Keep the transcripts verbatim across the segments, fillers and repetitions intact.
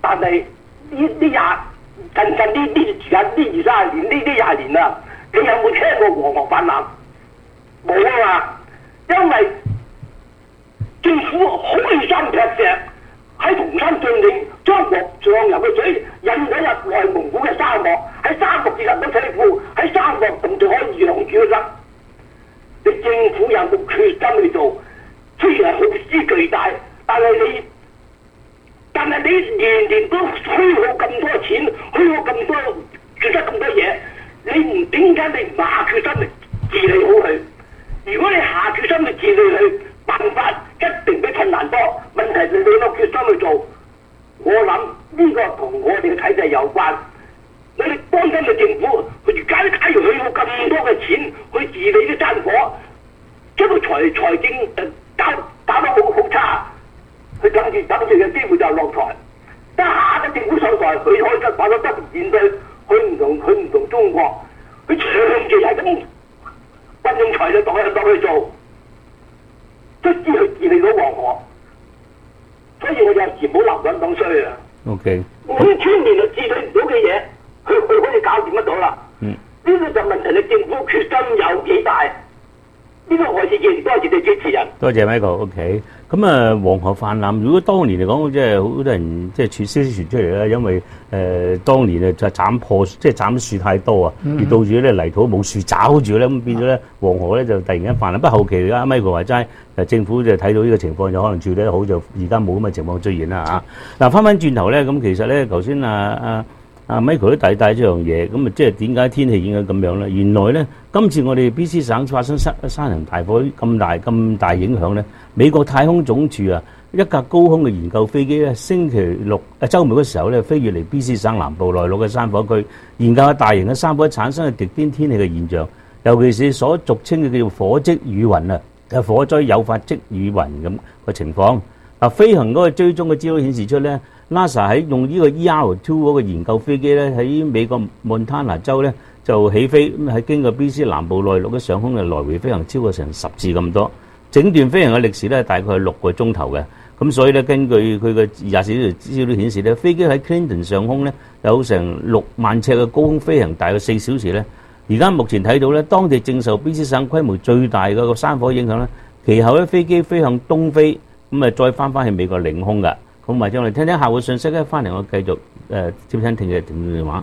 但係呢呢廿近近呢呢時間呢二三十年呢呢廿年啦，你有冇聽過黃河泛濫？冇啊嘛，因為政府開山劈石喺銅山峻嶺將黃上游嘅水引咗入內蒙古嘅沙漠，喺沙漠設立咗水庫，喺沙漠同就可以養住啦。你政府有冇決心去做？雖然係耗資巨大，但係你，但係你年年都虛耗咁多錢，虛耗咁多，做得咁多嘢，你唔點解你唔下決心去治理好佢？如果你下決心去治理佢，辦法一定比困難多。問題係你有冇決心去做？我諗呢個同我哋嘅體制有關。我哋幫緊嘅政府，佢假假如佢有咁多嘅錢去治理啲山火，將個財財政誒打打得好好差，佢等住等住嘅機會就落台。但下個政府上台，佢可以得把咗得面對，佢唔同佢唔同中國，佢長期係咁運用財力落去落去做，卒之去治理到黃河。所以我有時唔好立亂講衰啊。 O K。 五千年就治理唔到嘅嘢，佢佢可以搞掂得到啦。嗯。呢個就問題，你政府決心有幾大？呢個我自己多謝你主持人。多謝 Michael。O K。咁啊，黃河泛濫，如果當年嚟講，即係好多人即係傳消息傳出嚟啦，因為誒、呃、當年啊就斬破，即係斬樹太多啊，而導致咧泥土冇樹找住咧，咁變咗咧黃河咧就突然間泛濫。不過後期阿 Michael 話齋，誒政府就睇到呢個情況，就可能處理得好，就而家冇咁嘅情況出現啦嚇。嗱，翻返轉頭咧，咁其實咧頭先啊啊啊 Michael 都帶帶咗樣嘢，咁啊即係點解天氣影響咁樣咧？原來咧今次我哋 B C 省發生山山林大火咁大咁大影響咧，美國太空總署啊一架高空嘅研究飛機咧，星期六啊週末嘅時候咧飛越嚟 B C 省南部內陸嘅山火區，研究下大型嘅山火產生嘅極端天氣嘅現象，尤其是所俗稱嘅叫做火積雨雲啊，係火災誘發積雨雲咁嘅情況。嗱，飛行嗰個追蹤嘅資料顯示出咧 ，NASA 喺用呢個 E R 二嗰個研究飛機咧，喺美國蒙塔納州咧就起飛，咁喺經過 B C 南部內陸嘅上空嘅來回飛行超過成十次咁多，整段飛行嘅歷時咧大概係六個鐘頭嘅。咁所以咧，根據佢嘅廿四小時資料顯示咧，飛機喺 Clinton 上空咧有成六萬尺嘅高空飛行，大概四小時咧。而家目前睇到咧，當地正受 B C 省規模最大嘅個山火影響咧，其後咧飛機飛向東飛，咁啊再翻返去美國領空㗎。咁或者我哋聽聽客戶信息咧，翻嚟我繼續誒、呃、接聽聽嘅電話。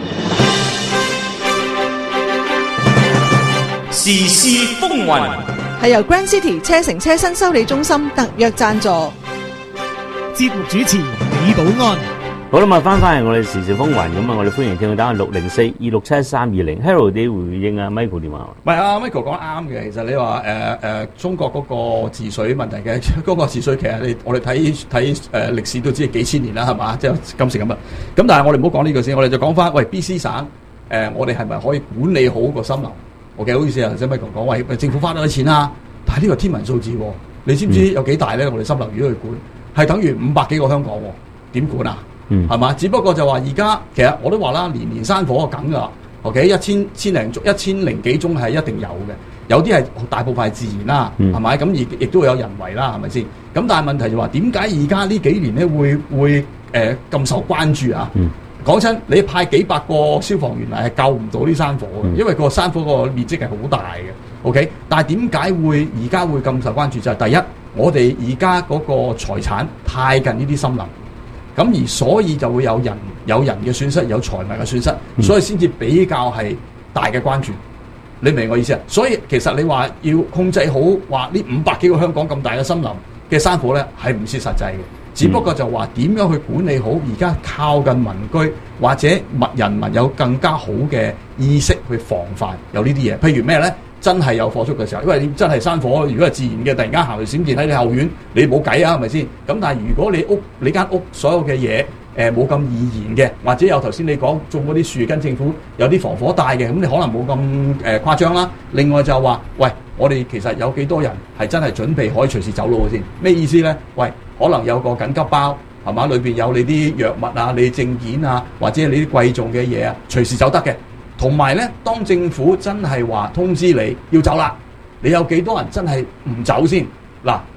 時事風雲係由 Grand City 車城車身修理中心特約贊助。 節目主持李寶安。 好啦，咁啊翻返嚟我哋時事風雲，咁啊我哋歡迎聽眾打六零四二六七三二零 Harold 你回應啊 Michael 電話。 唔係啊 Michael 講得啱嘅，其實你話誒誒中國嗰個治水問題嘅，嗰個治水其實你我哋睇睇誒歷史都知係幾千年啦，係嘛？即係今時今日。咁但係我哋唔好講呢個先，我哋就講翻喂 B C 省誒、呃，我哋係咪可以管理好個森林？我嘅好意思啊，頭先 Michael 講話政府花咗啲錢啊，但係呢個天文數字，你知唔知有幾大咧？我哋森林如果去管，係等於五百幾個香港，點管啊？嗯，係嘛？只不過就話而家其實我都話啦，年年山火梗噶啦 ，OK， 一千千零一千零幾宗係一定有嘅，有啲係大部分係自然啦，係咪、嗯？咁亦亦都會有人為啦，係咪先？咁但係問題就話點解而家呢幾年咧會會誒咁、呃、受關注啊？嗯講真，你派幾百個消防員嚟係救唔到啲山火嘅，因為個山火個面積係好大嘅。OK， 但係點解會而家會咁受關注？就係、是、第一，我哋而家嗰個財產太近呢啲森林，咁而所以就會有人有人嘅損失，有財物嘅損失，所以先至比較係大嘅關注。你明我意思啊？所以其實你話要控制好話呢五百幾個香港咁大嘅森林嘅山火咧，係唔切實際嘅。只不過就話點樣去管理好而家靠近民居或者物人民有更加好嘅意識去防範有呢啲嘢，譬如咩咧？真係有火燭嘅時候，因為你真係山火，如果係自然嘅，突然間行條閃電喺你後院，你冇計啊，係咪先？咁但係如果你屋你間屋所有嘅嘢誒冇咁易燃嘅，或者有頭先你講種嗰啲樹跟政府有啲防火帶嘅，咁你可能冇咁誒誇張啦。另外就話，喂，我哋其實有幾多人係真係準備可以隨時走路嘅先？咩意思咧？喂，可能有個緊急包係嘛，裏邊有你啲藥物啊、你證件啊，或者你啲貴重嘅嘢啊，隨時走得嘅。同埋咧，當政府真係話通知你要走啦，你有幾多人真係唔走先？嗱，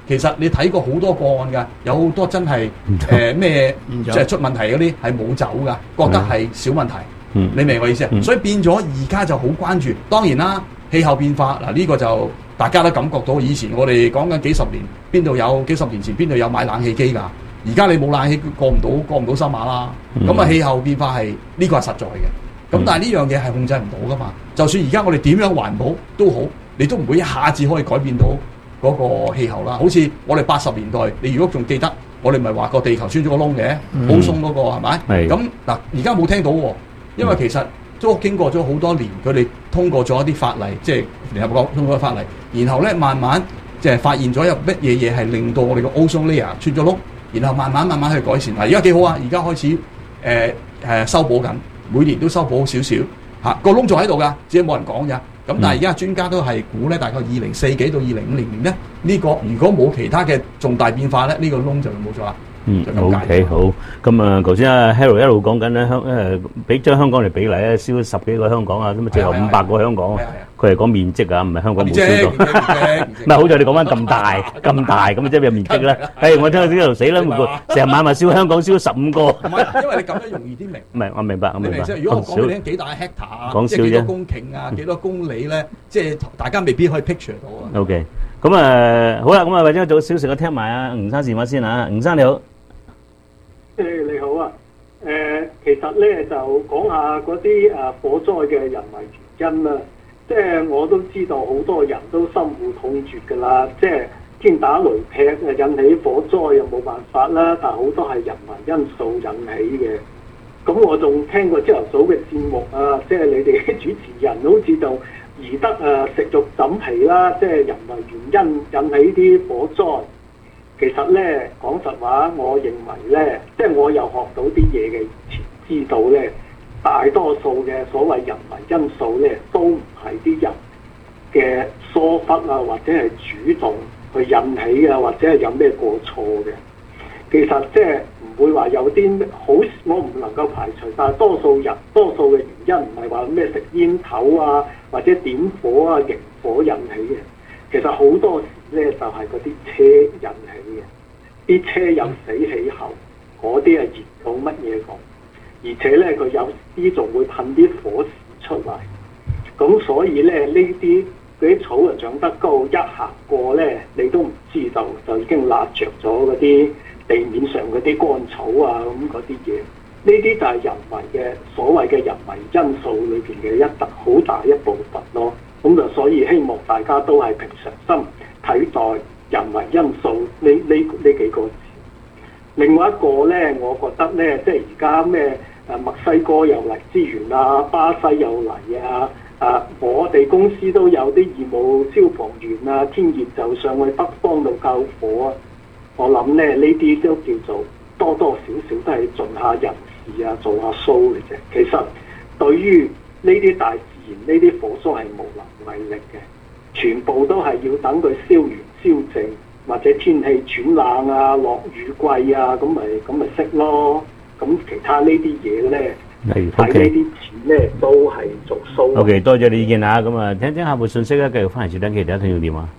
其實你睇過好多個案㗎，有好多真係誒咩即係出問題嗰啲係冇走㗎，覺得係小問題。 嗯、 你明我意思啊？嗯、所以變咗而家就好關注。當然啦，氣候變化嗱呢、呢個就大家都感覺到。以前我哋講緊幾十年，邊度有幾十年前邊度有買冷氣機㗎？而家你冇冷氣過唔到過唔到深馬啦。咁啊、嗯、氣候變化係呢、呢個係實在嘅。咁、嗯、但係呢樣嘢係控制唔到㗎嘛。就算而家我哋點樣環保都好，你都唔會一下子可以改變到嗰個氣候啦。好似我哋八十年代，你如果仲記得，我哋咪話個地球穿咗個窿嘅，好鬆嗰個係咪？咁嗱，而家冇聽到喎。因為其實都經過咗好多年，佢哋通過咗一啲法例，即係聯合國通過咗法例，然後咧慢慢即係發現咗有乜嘢嘢係令到我哋個 ozone layer 穿咗窿，然後慢慢慢慢去改善。嗱，而家幾好啊！而家開始誒誒、呃呃、修補緊，每年都修補少少嚇，個窿仲喺度㗎，只係冇人講咋。咁但係而家專家都係估咧，大概二零四幾到二零五零年咧，呢、呢個如果冇其他嘅重大變化咧，呢、呢個窿就冇咗啦。 嗯 ，OK 好。咁啊，頭先阿 Harold 一路講緊咧香誒，俾將香港嚟比例咧，燒十幾個香港啊，咁啊最後五百個香港，佢係講面積啊，唔係香港冇燒到。唔係好在你講翻咁大咁大，咁即係有面積咧。誒，我聽到呢度死啦，成晚咪燒香港燒十五個。 唔係，因為你咁樣容易啲明。唔係，我明白，我明白。 即係如果我講俾你聽幾大 hectare 啊，即係幾多公頃啊，幾多公里咧，即係大家未必可以 picture 到啊。 OK，咁啊好啦，咁啊或者早少少嘅聽埋阿吳生電話先啊，吳生你好。 誒、欸、你好啊，誒、呃、其實咧就講下嗰啲誒火災嘅人為原因啦，即係我都知道好多人都深惡痛絕㗎啦，即係天打雷劈誒引起火災又冇辦法啦，但係好多係人為因素引起嘅。咁我仲聽過朝頭早嘅節目啊，即係你哋主持人好似就宜得誒食肉枕皮啦，即係人為原因引起啲火災。其實咧講實話，我認為咧，即係我又學到啲嘢嘅，知道咧，大多數嘅所謂人為因素咧，都唔係啲人嘅疏忽啊，或者係主動去引起啊，或者係有咩過錯嘅。其實即係唔會話有啲好，我唔能夠排除，但係多數人多數嘅原因唔係話咩食煙頭啊，或者點火啊、營火引起嘅。其實好多時咧就係嗰啲車引起嘅，啲車有死氣喉，嗰啲係熱到乜嘢講，而且咧佢有啲仲會噴啲火屎出嚟，咁所以咧呢啲嗰啲草啊長得高，一行過咧你都唔知道，就已經辣着咗嗰啲地面上嗰啲乾草啊咁嗰啲嘢，呢啲就係人為嘅所謂嘅人為因素裏邊嘅一特好大一部分咯。咁就所以希望大家都係平常心睇待人為因素呢呢呢幾個字。另外一個咧，我覺得咧，即係而家咩誒墨西哥又嚟支援啊，巴西又嚟啊，啊我哋公司都有啲義務消防員啊，天熱就上去北方度救火啊。我諗咧呢啲都叫做多多少少都係盡下人事啊，做下 show 嘅啫。其實對於呢啲大呢啲火災係無能為力嘅，全部都係要等佢燒完燒淨，或者天氣轉冷啊、落雨季啊，咁咪咁咪熄咯。咁其他呢啲嘢咧，睇呢啲錢咧都係做 show。 OK， 多謝你意見嚇，咁啊聽聽下部信息咧，繼續翻嚟接聽其他聽眾電話。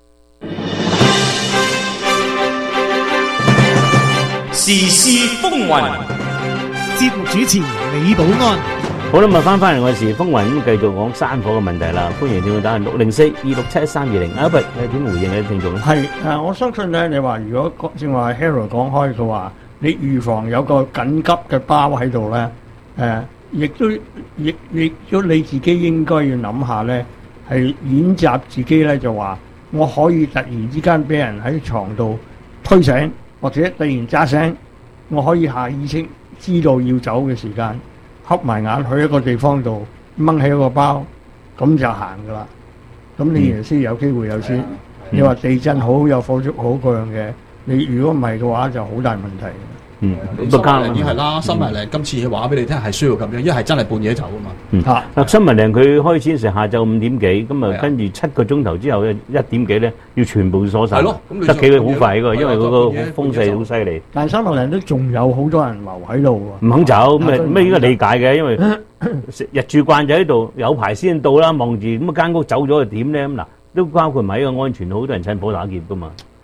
時事風雲， 節目主持李寶安。 好啦，咁啊翻翻嚟我哋時風雲咁繼續講山火嘅問題啦。歡迎聽眾打六零四二六七一三二零。阿不，你點回應你啲聽眾咧？ 係誒，我相信咧，你話如果正話 Harold 講開嘅話，你預防有個緊急嘅包喺度咧，誒、呃，亦都亦亦都你自己應該要諗下咧，係演習自己咧就話，我可以突然之間俾人喺床度推醒，或者突然扎醒，我可以下意識知道要走嘅時間。瞌埋眼去一個地方度掹起一個包，咁就行噶啦。咁你原先有機會有先。嗯、你話地震好有火燭好嗰樣嘅，你如果唔係嘅話就好大問題。 嗯， 新聞令已經係啦，新聞令今次話俾你聽係需要咁樣，因為係真係半夜走啊嘛。 嗯，啊，新聞令佢開始時下晝五點幾，咁啊跟住七個鐘頭之後嘅一點幾咧，要全部鎖晒。係咯，得幾個好快㗎，因為嗰個風勢好犀利。但係新聞令都仲有好多人留喺度喎。唔肯走，咁啊咩應該理解嘅，因為日住慣就喺度，有排先到啦，望住咁啊間屋走咗又點咧？咁嗱，都包括埋一個安全，好多人趁火打劫㗎嘛。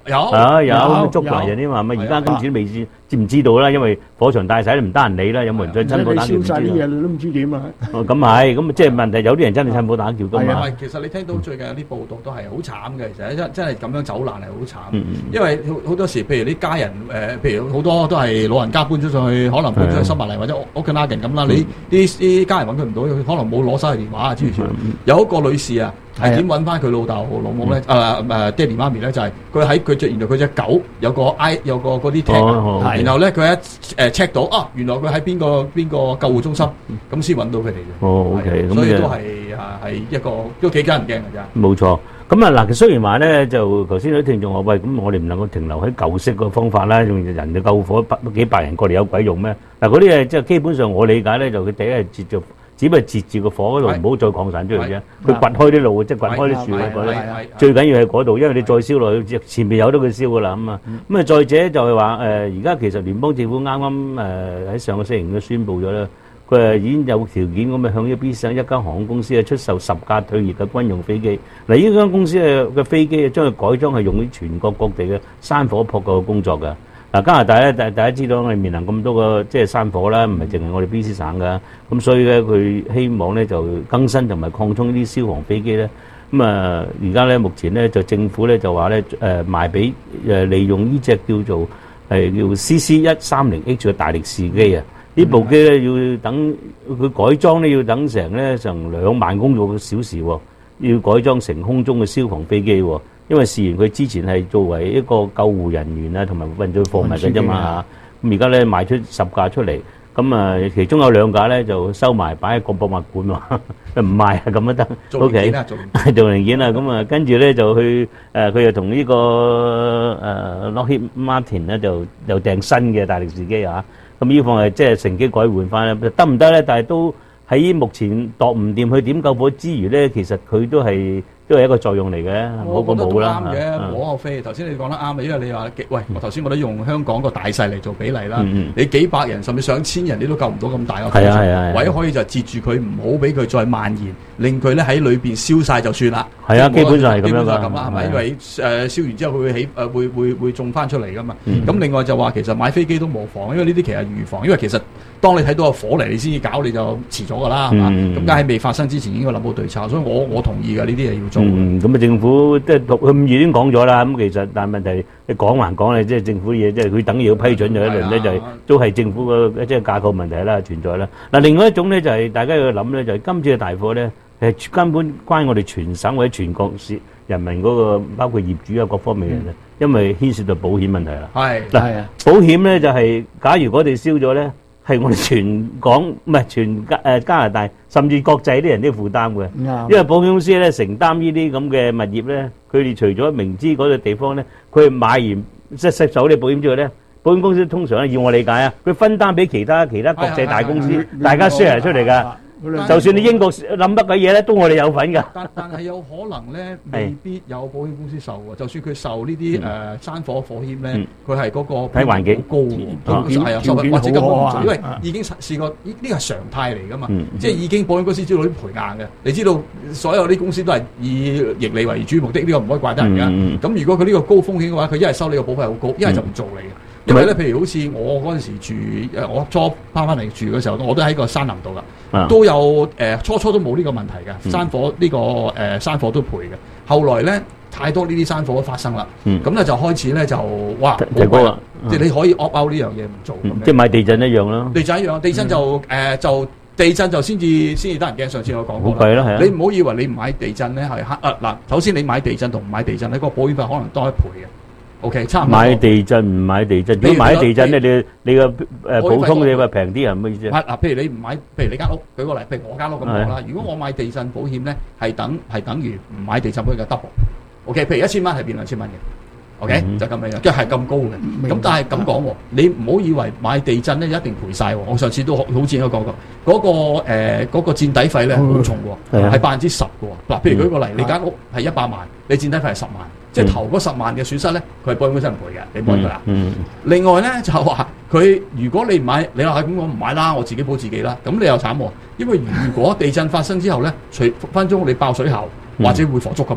有啊有有捉埋人添嘛，咪而家係啊今次都未知知唔知道啦，因為火場大晒都唔得人理啦，有冇人再趁火打你劫唔知道。 燒晒啲嘢，你都唔知點啊！ 哦，咁係，咁即係問題，有啲人真係趁火打劫噶嘛。 係啊，其實你聽到最近有啲報道都係好慘嘅，其實真真係咁樣走難係好慘。 嗯嗯因為好好多時，譬如啲家人誒、呃，譬如好多都係老人家搬咗上去，可能搬咗去新馬麗或者屋企拉近咁啦。你啲啲家人揾佢唔到，可能冇攞手提電話啊之類之類。有一個女士啊，係點揾翻佢老豆老母咧？誒誒爹哋媽咪咧，就係佢喺佢隻原來佢隻狗有個 I 有個嗰啲 tag， 哦然後咧佢一誒 check 到啊，原來佢喺邊個邊個救護中心，咁先揾到佢哋嘅。 哦，OK，咁就所以都係啊係一個都幾得人驚嘅啫。 冇錯，咁啊嗱，雖然話咧就頭先有啲聽眾話喂，咁我哋唔能夠停留喺舊式個方法啦，用人哋救火百幾百人過嚟有鬼用咩？嗱，嗰啲誒即係基本上我理解咧，就佢第一係截住，只不過截住個火嗰度， 係唔好再擴散出去啫。 係佢掘開啲路，即係掘開啲樹係喺嗰度係係係。 最緊要係嗰度，因為你再燒落去，前面有得佢燒噶啦咁啊。咁啊，再者就係話誒，而家其實聯邦政府啱啱誒喺上個星期都宣布咗啦。佢誒已經有條件咁啊，向一 B 省一間航空公司啊出售十架退役嘅軍用飛機。嗱，呢間公司嘅嘅飛機啊，將佢改裝係用於全國各地嘅山火撲救嘅工作㗎。嗱，加拿大咧，大大家知道我哋面臨咁多個即係山火啦，唔係淨係我哋 B C 省㗎。咁所以咧，佢希望咧就更新同埋擴充呢啲消防飛機咧。咁啊，而家咧目前咧就政府咧就話咧誒賣俾誒利用呢隻叫做係叫 C C 一三零 H 嘅大力士機啊。呢部機咧要等佢改裝咧，要等成咧成兩萬公里小時喎，要改裝成空中嘅消防飛機喎。因為事緣佢之前係作為一個救護人員啊，同埋運載貨物嘅啫嘛。咁而家咧賣出十架出嚟，咁啊其中有兩架咧就收埋擺喺個博物館喎，唔賣啊咁都得。 做零件啊，做零件做零件啦。咁啊跟住咧就去誒，佢又同呢個誒 Lockheed Martin 咧就又訂新嘅大力士機啊。咁呢方係即係乘機改換翻咧，得唔得咧？但係都喺目前度唔掂去點救火之餘咧，其實佢都係都係一個作用嚟嘅，唔好講冇啦。 啱嘅，無可非。頭先你講得啱啊，因為你話喂，我頭先我都用香港個大細嚟做比例啦。你幾百人甚至上千人，你都救唔到咁大個火場。 係啊係啊， 唯一可以就截住佢，唔好俾佢再蔓延，令佢咧喺裏邊燒晒就算啦。 係啊，基本上係咁樣㗎。 基本上係咁啦，係咪？因為誒燒完之後佢會起誒會會會種翻出嚟噶嘛。咁另外就話其實買飛機都無妨，因為呢啲其實預防，因為其實當你睇到個火嚟，你先至搞，你就遲咗㗎啦，係嘛？咁梗係未發生之前應該諗好對策，所以我我同意㗎，呢啲嘢要做。 嗯，咁啊政府即係佢已經講咗啦，咁其實但係問題你講還講咧，即係政府嘢，即係佢等於要批准咗一輪咧，就係都係政府個即係架構問題啦存在啦。嗱，另外一種咧就係大家要諗咧，就係今次嘅大火咧，係根本關我哋全省或者全國市人民嗰個包括業主啊各方面嘅人，因為牽涉到保險問題啦。 係嗱，保險咧就係假如我哋燒咗咧，係我哋全港唔係全加誒加拿大，甚至國際啲人都要負擔嘅。因為保險公司咧承擔呢啲咁嘅物業咧，佢哋除咗明知嗰個地方咧，佢買完即係接手啲保險之後咧，保險公司通常咧要我理解啊，佢分擔俾其他其他國際大公司，大家 share 出嚟㗎。就算你英國諗乜鬼嘢咧，都我哋有份㗎。 但但係有可能咧，未必有保險公司受喎。就算佢受呢啲誒山火火險咧，佢係嗰個睇環境高嘅，係啊，或者根本唔做，因為已經試過呢呢個係常態嚟㗎嘛。即係已經保險公司知道啲賠硬嘅，你知道所有啲公司都係以盈利為主目的，呢個唔可以怪得人㗎。咁如果佢呢個高風險嘅話，佢一係收你個保費好高，一係就唔做你嘅。因為咧，譬如好似我嗰陣時住誒，我初翻翻嚟住嘅時候，我都喺個山林度噶，都有誒、呃、初初都冇呢個問題嘅，山火呢、呢個誒、呃、山火都賠嘅。後來咧太多呢啲山火都發生啦，咁咧、嗯、就開始咧就哇好貴啦，即係你可以 opt out 呢樣嘢唔做， 嗯、即係買地震一樣咯。 地震一樣，地震就誒、嗯呃、就地震就先至先至得人驚。上次我講過啦，係啊， 你唔好以為你唔買地震咧係黑啊嗱。首先你買地震同唔買地震咧，嗰、嗰個保險費可能多一倍嘅。O.K. 差唔多。買地震唔買地震，如果買地震咧，你你個誒普通你話平啲係咩意思啊？ 嗱，譬如你唔買，譬如你間屋，舉個例，譬如我間屋咁講啦。如果我買地震保險咧，係等係等於唔買地震保險嘅 double。O.K. 譬如一千蚊係變兩千蚊嘅。O.K. 就咁樣樣，即係咁高嘅。咁但係咁講喎，你唔好以為買地震咧一定賠曬喎。我上次都好好似有講過，嗰個誒嗰個墊底費咧好重喎，係百分之十嘅喎。嗱，譬如舉個例，你間屋係一百萬，你墊底費係十萬。即係頭嗰十萬嘅損失咧，佢係保險公司唔賠嘅，你冇得啦。嗯嗯、另外咧就話佢，如果你唔買，你話咁我唔買啦，我自己保自己啦。咁你又慘喎，因為如果地震發生之後咧，隨分鐘你爆水喉或者會火燭噶嘛。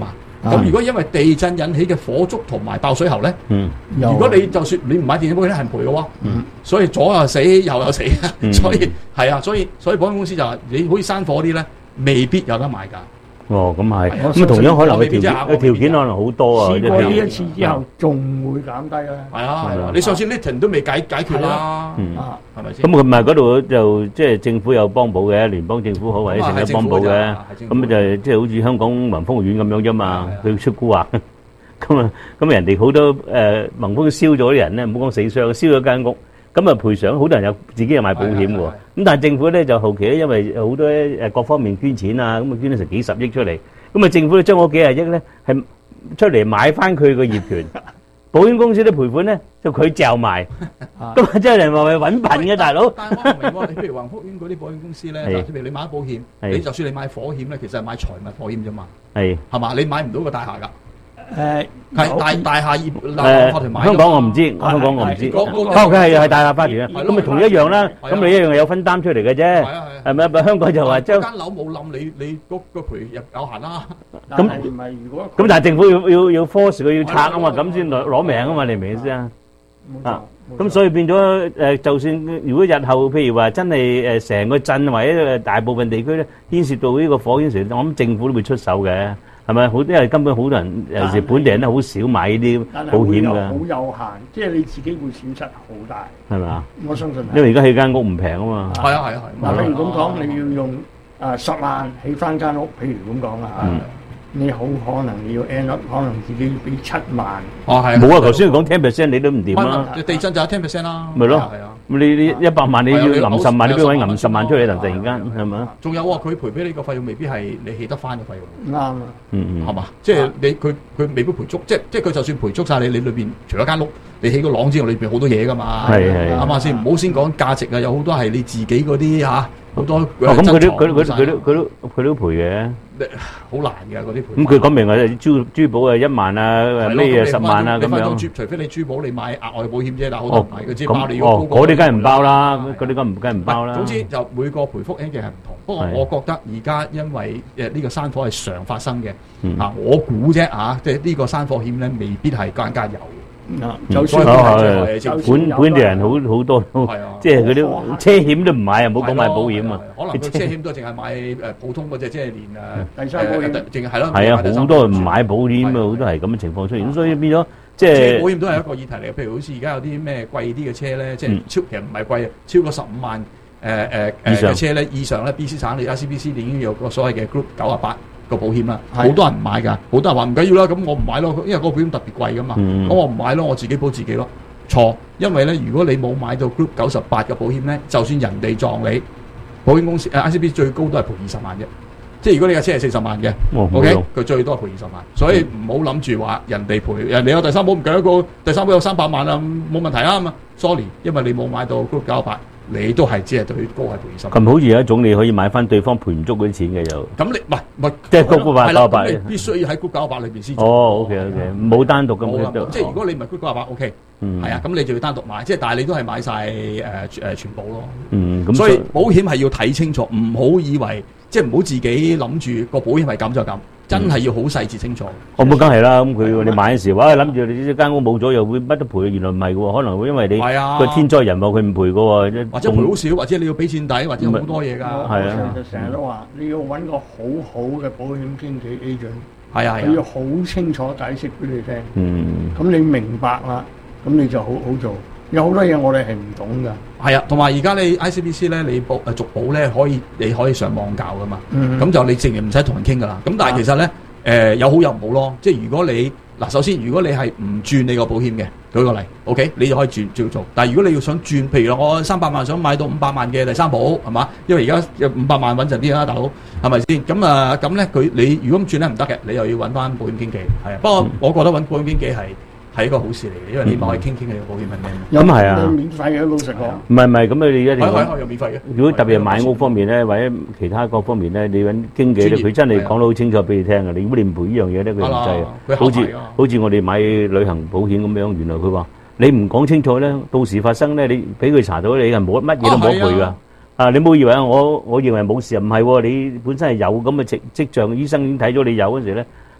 咁如果因為地震引起嘅火燭同埋爆水喉咧， 嗯， 如果你就算你唔買電子保險咧，係唔賠嘅喎。嗯，所以左又死，右又死，所以係啊，所以所以保險公司就話你好似山火啲咧，未必有得買㗎。 哦，咁係，咁同樣可能佢條佢條件可能好多啊。 試過呢一次之後，仲會減低啦。 係啊，係啊，你上次 Litton 都未解解決啦， 嗯， 係咪先？ 咁佢唔係嗰度就即係政府有幫補嘅，聯邦政府好或者成有幫補嘅，咁就即係好似香港宏豐院咁樣啫嘛，佢出蠱惑，咁啊咁人哋好多誒宏豐燒咗啲人咧，唔好講死傷，燒咗間屋。咁啊賠償，好多人有自己有買保險嘅喎。咁但係政府咧就後期咧，因為好多誒各方面捐錢啊，咁啊捐咗成幾十億出嚟。咁啊政府咧將嗰幾廿億咧係出嚟買翻佢個業權，保險公司啲賠款咧就佢嚼埋。咁啊真係人話係揾笨嘅大佬。 但係我唔明喎，你譬如宏福苑嗰啲保險公司咧，譬如你買保險，你就算你買火險咧，其實係買財物保險啫嘛。係係嘛？你買唔到個大廈㗎。誒係大大廈業誒法團買， 香港我唔知，香港我唔知。哦，佢係係大廈法團啊，咁咪同一樣啦。咁你一樣有分擔出嚟嘅啫，係咪啊？香港就話將間樓冇冧，你你嗰個賠入有限啦。 咁唔係如果咁，但係政府要要要 force 佢要拆啊嘛，咁先攞攞命啊嘛，你明唔明意思啊？啊，咁所以變咗誒，就算如果日後譬如話真係誒成個鎮或者大部分地區咧牽涉到呢個火險時，我諗政府都會出手嘅。係咪好？因為根本好多人，尤其是本地人咧，好少買呢啲保險㗎。好有限，即係你自己會損失好大。 係咪啊？ 我相信。 因為而家起間屋唔平啊嘛。 係啊係啊係。 嗱，譬如咁講，你要用誒十萬起翻間屋，譬如咁講啦嚇。你好可能你要 end up 可能自己要俾七萬。 哦係。 冇啊！頭先講 ten percent 你都唔掂啦。 地震就係 ten percent 啦。 咪咯。 係啊。 咁你你一百萬你要揞十萬，你邊位揞十萬出嚟？突然間係咪啊？ 仲有喎，佢賠俾你個費用未必係你起得翻嘅費用。 啱啊。 嗯嗯。 係嘛？即係你佢佢未必賠足，即係即係佢就算賠足曬你，你裏邊除咗間屋，你起個廊之外，裏邊好多嘢㗎嘛。 係係。 啱嘛先？唔好先講價值啊，有好多係你自己嗰啲嚇。好多哦， 咁佢都佢佢佢都佢都佢都賠嘅， 好難嘅嗰啲賠。 咁佢講明話珠珠寶啊一萬啊，咩嘢十萬啊咁樣。 除非你珠寶你買額外保險啫，但係好多唔係嘅，即係包你要高過。 嗰啲梗係唔包啦，嗰啲梗唔梗係唔包啦。 總之就每個賠付 ending 係唔同。不過我覺得而家因為誒呢個山火係常發生嘅，啊我估啫嚇，即係呢個山火險咧未必係間間有。 啊，就算本本地人好好多，即係嗰啲車險都唔買啊，唔好講買保險啊。 可能佢車險都淨係買誒普通嗰隻，即係連誒第三保險， 淨係係咯。 係啊，好多人唔買保險啊，好多係咁嘅情況出現，所以變咗即係。 保險都係一個議題嚟嘅，譬如好似而家有啲咩貴啲嘅車咧，即係超其實唔係貴啊，超過十五萬誒誒誒嘅車咧以上咧 ，B C 省你 I C B C 已經有個所謂嘅 Group 九啊八。個保險啦，好多人唔買㗎，好多人話唔緊要啦，咁我唔買咯，因為嗰個保險特別貴㗎嘛，咁、嗯、我唔買咯，我自己保自己咯。錯，因為咧，如果你冇買到 Group 九十八嘅保險咧，就算人哋撞你，保險公司誒 I C B 最高都係賠二十萬啫。即係如果你架車係四十萬嘅、哦、，OK，佢最多係賠二十萬，所以唔好諗住話人哋賠，人哋有第三保唔計一個，第三保有三百萬啊，冇問題啦嘛。Sorry， 因為你冇買到 Group 九十八。你都係只係對高係賠二十萬。咁好似有一種你可以買翻對方賠唔足嗰啲錢嘅又。 咁你唔係唔係即係九百九十八， 必須要喺 Group 九十八裏邊先。 哦 ，OK OK，冇單獨咁嘅。 即係如果你唔係 Group 九十八 OK，係啊，咁你就要單獨買。即係但係你都係買晒誒誒全保咯。嗯，咁所以保險係要睇清楚，唔好以為即係唔好自己諗住個保險係咁就咁。真係要好細節清楚。 我冇梗係啦，咁佢你買嘅時候，哇諗住你呢間屋冇咗又會乜都賠，原來唔係嘅喎，可能會因為你個天災人禍佢唔賠嘅喎， 或者賠好少，或者你要俾錢底，或者好多嘢㗎。 係啊， 就成日都話你要揾個好好嘅保險經紀 agent， 係啊， 佢要好清楚解釋俾你聽。 嗯， 咁你明白啦，咁你就好好做。有好多嘢我哋係唔懂㗎。 係啊，同埋而家你 I C B C 咧，你保誒續保咧可以，你可以上網教㗎嘛。咁、嗯、就你自然唔使同人傾㗎啦。咁但係其實咧，誒、呃、有好有唔好咯。即係如果你嗱，首先如果你係唔轉你個保險嘅，舉個例 ，OK， 你就可以轉照做。但係如果你要想轉，譬如我三百萬想買到五百萬嘅第三保，係嘛？因為而家有五百萬穩陣啲啦，大佬係咪先？咁啊咁咧，佢你如果咁轉咧唔得嘅，你又要揾翻保險經紀。係啊，不過我覺得揾保險經紀係。係一個好事嚟嘅，因為你咪可以傾傾你個保險係咩？ 咁係啊， 免費嘅老實講。 唔係唔係，咁你一定係係係有免費嘅。 如果特別係買屋方面咧，或者其他各方面咧，你揾經紀咧，佢真係講得好清楚俾你聽嘅。你如果你唔賠呢樣嘢咧，佢唔制啊。好似好似我哋買旅行保險咁樣，原來佢話你唔講清楚咧，到時發生咧，你俾佢查到你係冇乜嘢都冇賠㗎。啊，你冇以為我我認為冇事啊？唔係喎，你本身係有咁嘅跡跡象，醫生已經睇咗你有嗰時咧。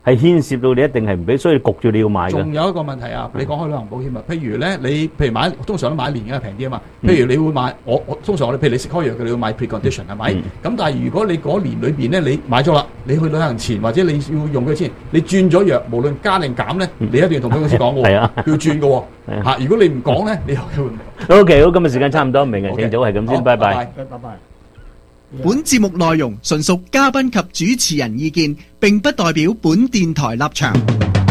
係牽涉到你一定係唔俾，所以焗住你要買嘅。 仲有一個問題啊，你講開旅行保險啊，譬如咧，你譬如買通常都買一年嘅平啲啊嘛。譬如你會買我我通常我哋譬如你食開藥嘅，你要買 precondition 係咪？咁、嗯、但係如果你嗰年裏邊咧，你買咗啦，你去旅行前或者你要用嘅錢，你轉咗藥，無論加定減咧，你一定要同保險公司講喎， 係啊， 要轉嘅喎嚇。如果你唔講咧，你又會唔 OK， 好，今日時間差唔多，明日請早係咁先，拜拜。 拜拜。 本節目內容純屬嘉賓及主持人意見，並不代表本電台立場。